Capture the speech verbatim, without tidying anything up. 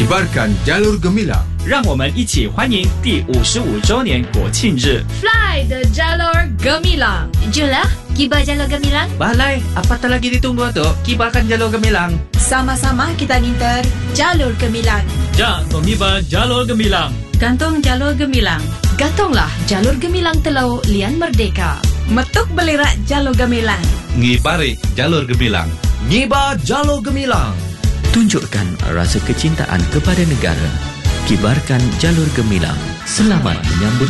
Kibarkan jalur gemilang. 让我们一起欢迎第五十五周年国庆日。 Fly the Jalur Gemilang. Julah, kibar jalur gemilang. Balai, apa tak lagi ditunggu tu? Kibarkan jalur gemilang. Sama-sama kita nginter Jalur Gemilang. Ja, mengibar jalur gemilang. Gantung Jalur Gemilang. Gantunglah Jalur Gemilang Telau Lian Merdeka. Metuk belirak Jalur Gemilang. Ngibari jalur gemilang. Ngibar jalur gemilang. Tunjukkan rasa kecintaan kepada negara. Kibarkan jalur gemilang. Selamat menyambut